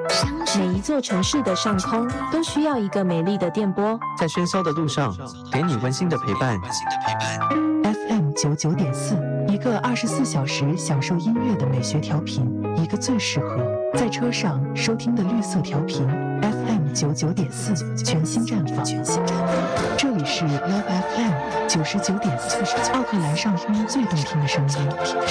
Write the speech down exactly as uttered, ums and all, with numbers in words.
每一座城市的上空都需要一个美丽的电波， 在喧嚣的路上，给你温馨的陪伴。 F M 九九点四，一个二十四小时享受音乐的美学调频，一个最适合在车上收听的绿色调频。F M 九九点四，全新绽放。这里是 Love F M 九十九点四，奥克兰上空最动听的声音。